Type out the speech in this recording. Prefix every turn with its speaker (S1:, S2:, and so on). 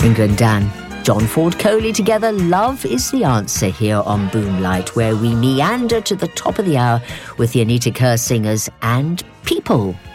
S1: England Dan, John Ford Coley together. Love is the answer here on Boomlight, where we meander to the top of the hour with the Anita Kerr Singers and People.